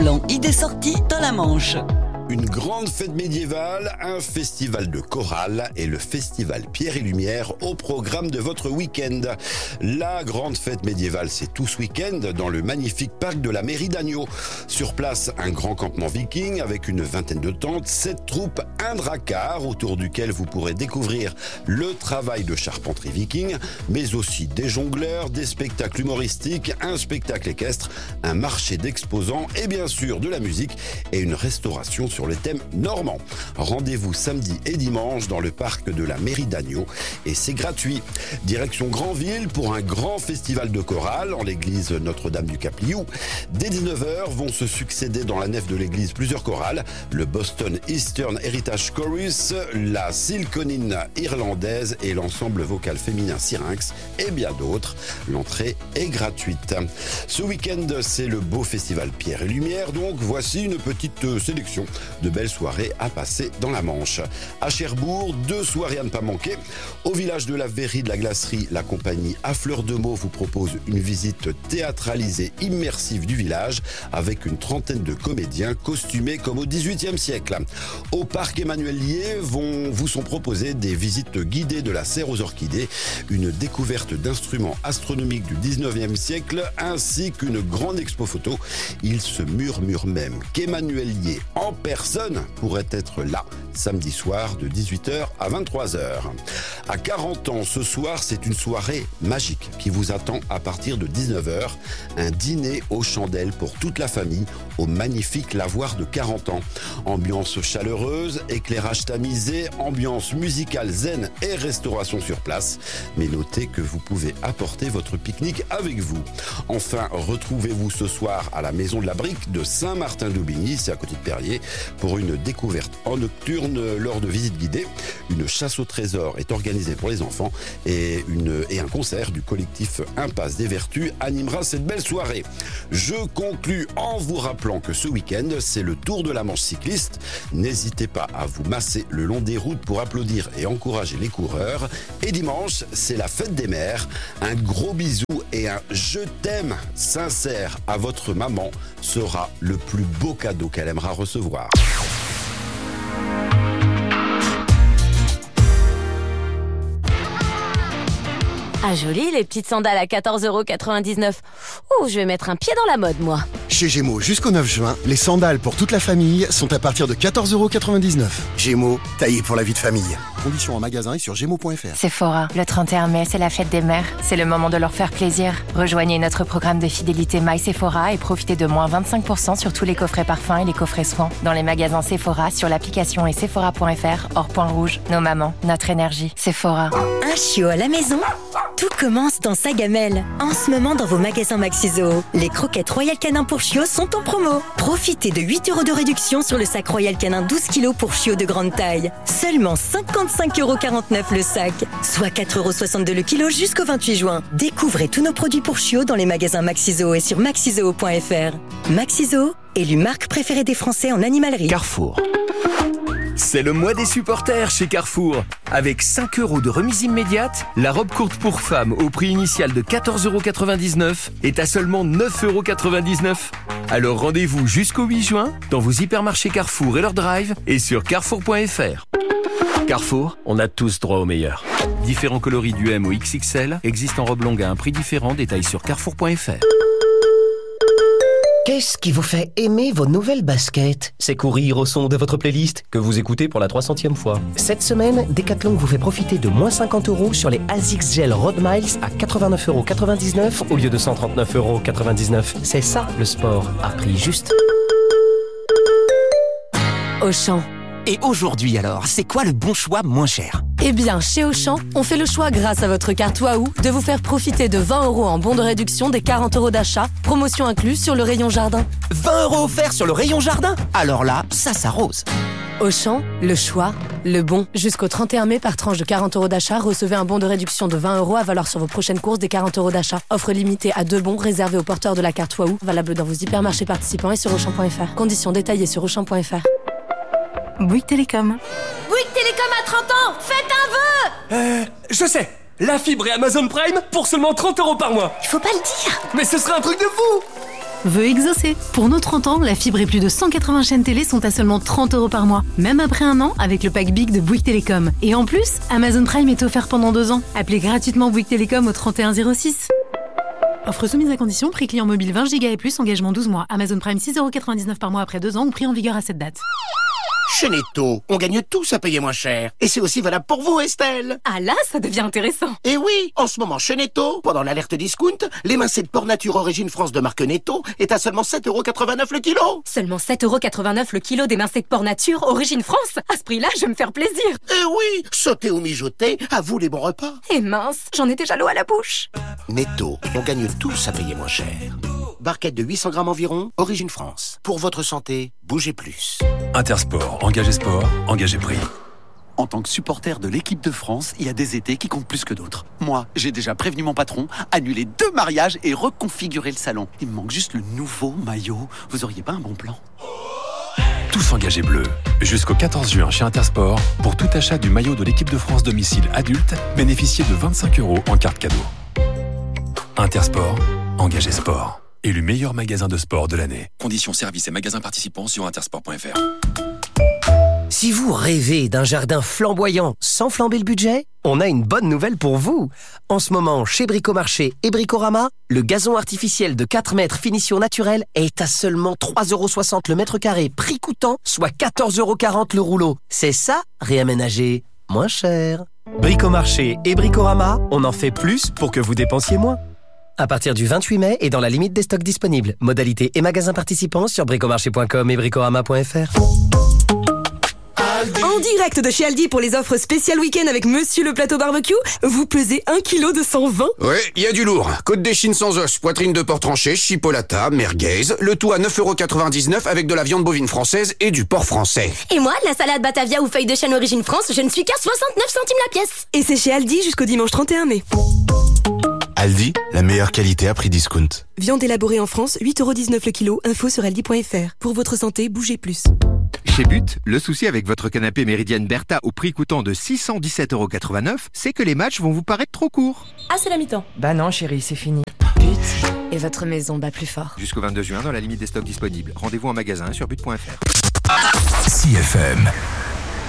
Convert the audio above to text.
plan idées sorties dans la Manche. Une grande fête médiévale, un festival de chorale et le festival Pierre et Lumière au programme de votre week-end. La grande fête médiévale, c'est tout ce week-end dans le magnifique parc de la mairie d'Agneaux. Sur place, un grand campement viking avec une vingtaine de tentes, 7 troupes, un dracard autour duquel vous pourrez découvrir le travail de charpenterie viking, mais aussi des jongleurs, des spectacles humoristiques, un spectacle équestre, un marché d'exposants et bien sûr de la musique et une restauration sur le thème normand. Rendez-vous samedi et dimanche dans le parc de la mairie d'Agneaux et c'est gratuit. Direction Granville pour un grand festival de chorale en l'église Notre-Dame du Cap-Liou. Dès 19h vont se succéder dans la nef de l'église plusieurs chorales, le Boston Eastern Heritage Chorus, la Silconine irlandaise et l'ensemble vocal féminin Syrinx et bien d'autres. L'entrée est gratuite. Ce week-end, c'est le beau festival Pierre et Lumière, donc voici une petite sélection de belles soirées à passer dans la Manche. À Cherbourg, 2 soirées à ne pas manquer. Au village de la Verrie de la Glacerie, la compagnie À Fleur de Meaux vous propose une visite théâtralisée immersive du village avec une trentaine de comédiens costumés comme au XVIIIe siècle. Au parc Emmanuel Lié vous sont proposées des visites guidées de la serre aux orchidées, une découverte d'instruments astronomiques du XIXe siècle ainsi qu'une grande expo photo. Il se murmure même qu'Emmanuel Lié en personne pourrait être là samedi soir de 18h à 23h. À 40 ans, ce soir, c'est une soirée magique qui vous attend à partir de 19h. Un dîner aux chandelles pour toute la famille au magnifique lavoir de 40 ans. Ambiance chaleureuse, éclairage tamisé, ambiance musicale zen et restauration sur place. Mais notez que vous pouvez apporter votre pique-nique avec vous. Enfin, retrouvez-vous ce soir à la Maison de la Brique de Saint-Martin-d'Aubigny, c'est à côté de Perrier, pour une découverte en nocturne lors de visites guidées. Une chasse au trésor est organisée pour les enfants et un concert du collectif Impasse des Vertus animera cette belle soirée. Je conclus en vous rappelant que ce week-end, c'est le Tour de la Manche cycliste. N'hésitez pas à vous masser le long des routes pour applaudir et encourager les coureurs. Et dimanche, c'est la fête des mères. Un gros bisou et un je t'aime sincère à votre maman sera le plus beau cadeau qu'elle aimera recevoir. Ah joli, les petites sandales à 14,99 €. Ouh, je vais mettre un pied dans la mode, moi. Chez Gémeaux, jusqu'au 9 juin, les sandales pour toute la famille sont à partir de 14,99 €. Gémeaux, taillé pour la vie de famille. Conditions en magasin et sur gémeaux.fr. Sephora, le 31 mai, c'est la fête des mères. C'est le moment de leur faire plaisir. Rejoignez notre programme de fidélité My Sephora et profitez de moins 25% sur tous les coffrets parfums et les coffrets soins. Dans les magasins Sephora, sur l'application et sephora.fr, hors point rouge. Nos mamans, notre énergie. Sephora. Un chiot à la maison? Tout commence dans sa gamelle. En ce moment, dans vos magasins Maxi-Zoo, les croquettes Royal Canin pour chiots sont en promo. Profitez de 8 € de réduction sur le sac Royal Canin 12 kg pour chiots de grande taille. Seulement 55,49 € le sac, soit 4,62 € le kilo jusqu'au 28 juin. Découvrez tous nos produits pour chiots dans les magasins Maxi-Zoo et sur maxizoo.fr. Maxi-Zoo, élu marque préférée des Français en animalerie. Carrefour. C'est le mois des supporters chez Carrefour. Avec 5 € de remise immédiate, la robe courte pour femmes au prix initial de 14,99 € est à seulement 9,99 €. Alors rendez-vous jusqu'au 8 juin dans vos hypermarchés Carrefour et leur drive et sur carrefour.fr. Carrefour, on a tous droit au meilleur. Différents coloris du M au XXL existent en robe longue à un prix différent. Détails sur carrefour.fr. Qu'est-ce qui vous fait aimer vos nouvelles baskets? C'est courir au son de votre playlist que vous écoutez pour la 300e fois. Cette semaine, Decathlon vous fait profiter de moins 50 € sur les ASICS Gel Road Miles à 89,99 € au lieu de 139,99 €. C'est ça le sport, à prix juste. Auchan. Et aujourd'hui alors, c'est quoi le bon choix moins cher? Eh bien, chez Auchan, on fait le choix grâce à votre carte Waouh de vous faire profiter de 20 € en bon de réduction des 40 € d'achat, promotion incluse sur le rayon jardin. 20 € offerts sur le rayon jardin? Alors là, ça s'arrose. Auchan, le choix, le bon. Jusqu'au 31 mai, par tranche de 40 € d'achat, recevez un bon de réduction de 20 € à valoir sur vos prochaines courses des 40 € d'achat. Offre limitée à 2 bons réservés aux porteurs de la carte Waouh, valable dans vos hypermarchés participants et sur Auchan.fr. Conditions détaillées sur Auchan.fr. Bouygues Télécom. Bouygues Télécom à 30 ans, faites un vœu! Je sais, la fibre et Amazon Prime pour seulement 30 € par mois. Il faut pas le dire. Mais ce serait un truc de fou! veut exaucer. Pour nos 30 ans, la fibre et plus de 180 chaînes télé sont à seulement 30 € par mois. Même après un an, avec le pack Big de Bouygues Télécom. Et en plus, Amazon Prime est offert pendant 2 ans. Appelez gratuitement Bouygues Télécom au 3106. Offre soumise à condition, prix client mobile 20 Go et plus, engagement 12 mois. Amazon Prime 6,99 € par mois après 2 ans ou prix en vigueur à cette date. Chez Netto, on gagne tous à payer moins cher. Et c'est aussi valable pour vous, Estelle. Ah là, ça devient intéressant. Et oui, en ce moment, chez Netto, pendant l'alerte discount, l'émincé de porc nature origine France de marque Netto est à seulement 7,89 € le kilo. Seulement 7,89 € le kilo d'émincé de porc nature, origine France. À ce prix-là, je vais me faire plaisir. Et oui, sauter ou mijoter, à vous les bons repas. Et mince, j'en ai déjà l'eau à la bouche. Netto, on gagne tous à payer moins cher. Barquette de 800 grammes environ, origine France. Pour votre santé, bougez plus. Intersport, engagez sport, engagez prix. En tant que supporter de l'équipe de France, il y a des étés qui comptent plus que d'autres. Moi, j'ai déjà prévenu mon patron, annulé 2 mariages et reconfiguré le salon. Il me manque juste le nouveau maillot. Vous auriez pas un bon plan ? Tous engagés bleus. Jusqu'au 14 juin chez Intersport, pour tout achat du maillot de l'équipe de France domicile adulte, bénéficiez de 25 € en carte cadeau. Intersport, engagez sport. Élu meilleur magasin de sport de l'année. Conditions services et magasins participants sur intersport.fr. Si vous rêvez d'un jardin flamboyant sans flamber le budget, on a une bonne nouvelle pour vous. En ce moment, chez Bricomarché et Bricorama, le gazon artificiel de 4 mètres finition naturelle est à seulement 3,60 € le mètre carré, prix coûtant, soit 14,40 € le rouleau. C'est ça, réaménager moins cher. Bricomarché et Bricorama, on en fait plus pour que vous dépensiez moins. À partir du 28 mai et dans la limite des stocks disponibles. Modalités et magasins participants sur bricomarché.com et bricorama.fr. En direct de chez Aldi pour les offres spéciales week-end avec Monsieur le Plateau Barbecue, vous pesez 1 kg de 120. Ouais, il y a du lourd. Côte d'échine sans os, poitrine de porc tranché, chipolata, merguez, le tout à 9,99 € avec de la viande bovine française et du porc français. Et moi, la salade Batavia ou feuilles de chêne origine France, je ne suis qu'à 69 centimes la pièce. Et c'est chez Aldi jusqu'au dimanche 31 mai. Aldi, la meilleure qualité à prix discount. Viande élaborée en France, 8,19 € le kilo, info sur aldi.fr. Pour votre santé, bougez plus. Chez But, le souci avec votre canapé Méridienne Bertha au prix coûtant de 617,89 €, c'est que les matchs vont vous paraître trop courts. Ah, c'est la mi-temps. Bah non chérie, c'est fini. But, et votre maison bat plus fort. Jusqu'au 22 juin dans la limite des stocks disponibles. Rendez-vous en magasin sur but.fr. 6 FM.